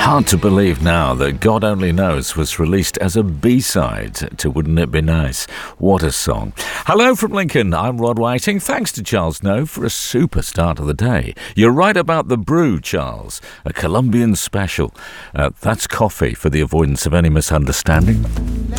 Hard to believe now that God Only Knows was released as a B-side to Wouldn't It Be Nice? What a song. Hello from Lincoln, I'm Rod Whiting. Thanks to Charles No for a super start of the day. You're right about the brew, Charles. A Colombian special. That's coffee for the avoidance of any misunderstanding.